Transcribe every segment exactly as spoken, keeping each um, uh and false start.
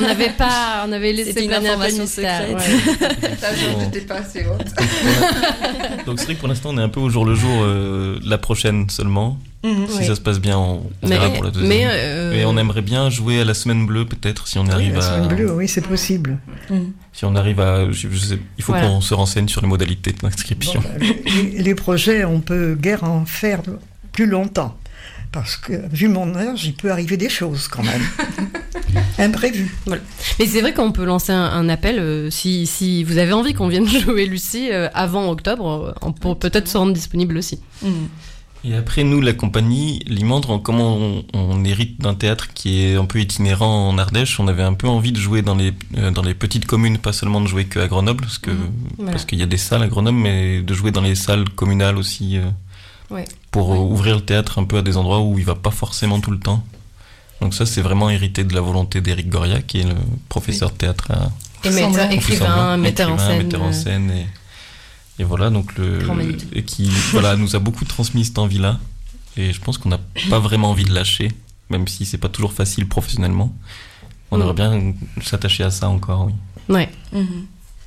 On n'avait pas, on avait laissé C'était une planer un peu le information mystère. secrète. Ouais. Ta jauge n'était pas assez haute. Donc c'est vrai que pour l'instant on est un peu au jour le jour, euh, la prochaine seulement. Mhm. Si Oui. ça se passe bien, on, on Mais, verra pour la deuxième. mais, euh, Et on aimerait bien jouer à la semaine bleue peut-être si on Oui, arrive la à. semaine bleue, oui, c'est possible. Mhm. Si on arrive à, je, je sais, il faut Voilà. qu'on se renseigne sur les modalités Bon, d'inscription. bah, les, les projets, on peut guère en faire plus longtemps. Parce que, vu mon âge, il peut arriver des choses quand même. Imprévues. Voilà. Mais c'est vrai qu'on peut lancer un, un appel euh, si, si vous avez envie qu'on vienne jouer Lucie euh, avant octobre, euh, on peut peut-être se rendre disponible aussi. Mhm. Et après, nous, la compagnie Limandre, comment on, on hérite d'un théâtre qui est un peu itinérant en Ardèche, on avait un peu envie de jouer dans les, euh, dans les petites communes, pas seulement de jouer qu'à Grenoble, parce que, Voilà. parce qu'il y a des salles à Grenoble, mais de jouer dans les salles communales aussi, euh, Ouais. pour Ouais. euh, ouvrir le théâtre un peu à des endroits où il va pas forcément tout le temps. Donc ça, c'est vraiment hérité de la volonté d'Éric Goria, qui est le professeur de théâtre à Et metteur, Semblant. écrivain, metteur en Écrivain, scène. metteur en euh, scène et, et voilà, donc le, Grand Manitou. et qui voilà, nous a beaucoup transmis cette envie-là. Et je pense qu'on n'a pas vraiment envie de lâcher, même si c'est pas toujours facile professionnellement. On Mm. aimerait bien s'attacher à ça encore, oui. Ouais. Mhm.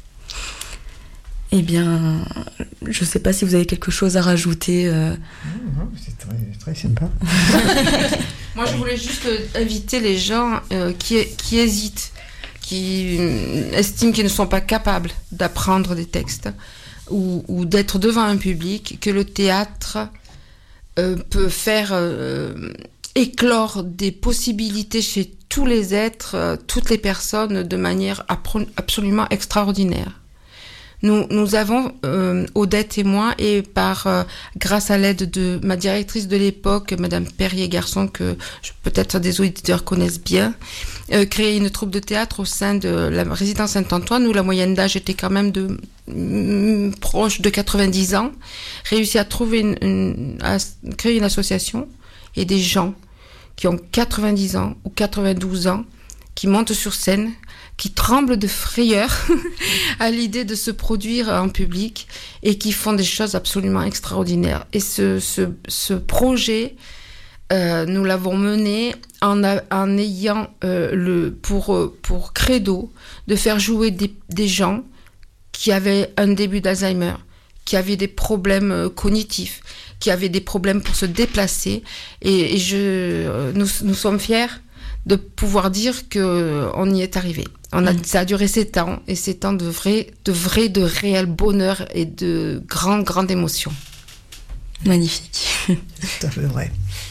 Eh bien, je sais pas si vous avez quelque chose à rajouter. euh. Non, c'est très, très sympa. Moi, je voulais juste euh, inviter les gens euh, qui, qui hésitent, qui euh, estiment qu'ils ne sont pas capables d'apprendre des textes ou, ou d'être devant un public, que le théâtre euh, peut faire euh, éclore des possibilités chez tous les êtres, euh, toutes les personnes, de manière appro- absolument extraordinaire. Nous, nous avons, euh, Odette et moi, et par euh, grâce à l'aide de ma directrice de l'époque, Madame Perrier-Garçon, que je- peut-être des auditeurs connaissent bien, euh, créé une troupe de théâtre au sein de la résidence Saint-Antoine, où la moyenne d'âge était quand même de mm, proche de quatre-vingt-dix ans, réussi à trouver une, une- à s- créer une association et des gens qui ont quatre-vingt-dix ans ou quatre-vingt-douze ans, qui montent sur scène, qui tremblent de frayeur à l'idée de se produire en public et qui font des choses absolument extraordinaires. Et ce, ce, ce projet, euh, nous l'avons mené en, a, en ayant euh, le, pour, euh, pour credo de faire jouer des, des gens qui avaient un début d'Alzheimer, qui avaient des problèmes euh, cognitifs, qui avaient des problèmes pour se déplacer. Et, et je, euh, nous, nous sommes fiers de pouvoir dire qu'on y est arrivé. On a, Mmh. Ça a duré sept ans, et sept ans de vrai, de vrai, de réel bonheur et de grande, grande émotion. Magnifique. C'est tout à fait vrai.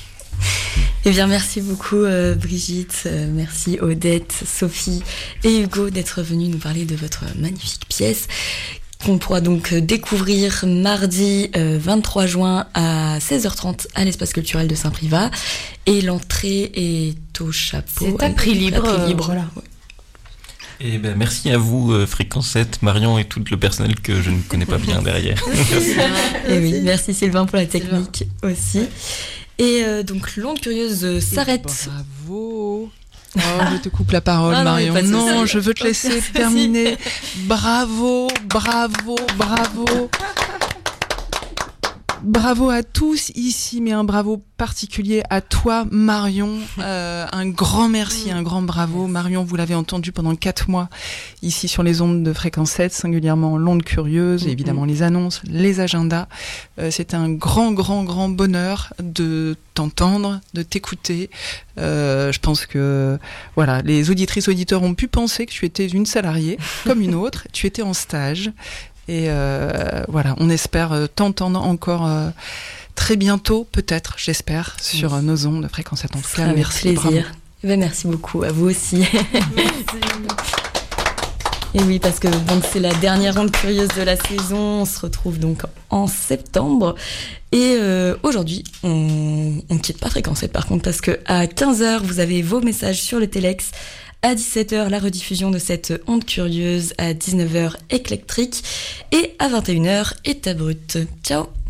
Eh bien, merci beaucoup euh, Brigitte, euh, merci Odette, Sophie et Hugo d'être venus nous parler de votre magnifique pièce qu'on pourra donc découvrir mardi euh, vingt-trois juin à seize heures trente à l'espace culturel de Saint-Privat. Et l'entrée est au chapeau. C'est à prix libre, À prix libre. euh, voilà. Ouais. Et ben, merci à vous, euh, Fréquence sept, Marion et tout le personnel que je ne connais pas bien derrière. Et oui, merci Sylvain pour la technique aussi. Et euh, donc L'Onde Curieuse euh, s'arrête. Bravo. Oh, je te coupe la parole, Ah non, mais Marion. pas de Non, souci. je veux te laisser Merci. terminer. Bravo, bravo, bravo. Bravo à tous ici, mais un bravo particulier à toi, Marion. Euh, un grand merci, un grand bravo. Marion, vous l'avez entendu pendant quatre mois ici sur les ondes de Fréquence sept, singulièrement L'Onde Curieuse, évidemment les annonces, les agendas. Euh, c'est un grand, grand, grand bonheur de t'entendre, de t'écouter. Euh, je pense que voilà, les auditrices auditeurs ont pu penser que tu étais une salariée comme une autre. Tu étais en stage. Et euh, voilà, on espère euh, t'entendre encore euh, très bientôt, peut-être, j'espère, sur euh, nos ondes de Fréquence sept. En tout cas, Avec merci, bravo. plaisir. Eh ben, merci beaucoup, à vous aussi. Et oui, parce que donc c'est la dernière onde curieuse de la saison. On se retrouve donc en septembre. Et euh, aujourd'hui, on ne quitte pas Fréquence sept par contre, parce que à quinze heures, vous avez vos messages sur le Téléx. À dix-sept heures, la rediffusion de cette onde curieuse. À dix-neuf heures, éclectrique. Et à vingt et une heures, état brut. Ciao!